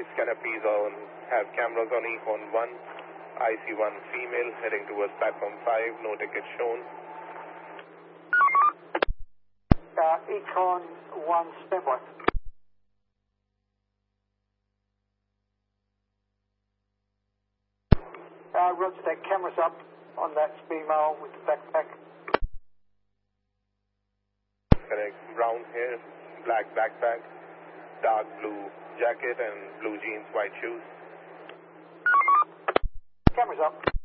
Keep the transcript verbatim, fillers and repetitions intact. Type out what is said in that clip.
canopies on, have cameras on Econ one, I C one female heading towards platform five, no ticket shown. Uh, Econ one, standby. Uh, roger that, cameras up on that female with the backpack. Correct, brown hair, black backpack, dark blue jacket and blue jeans, white shoes. Cameras up.